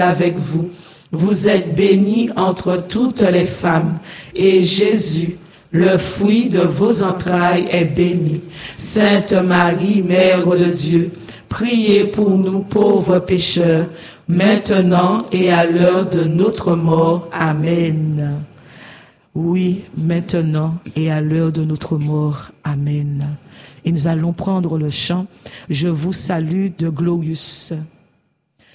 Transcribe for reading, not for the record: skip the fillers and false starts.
avec vous. Vous êtes bénie entre toutes les femmes, et Jésus, le fruit de vos entrailles, est béni. Sainte Marie, Mère de Dieu, priez pour nous pauvres pécheurs, maintenant et à l'heure de notre mort. Amen. Oui, maintenant et à l'heure de notre mort. Amen. Et nous allons prendre le chant « Je vous salue » de Glorious.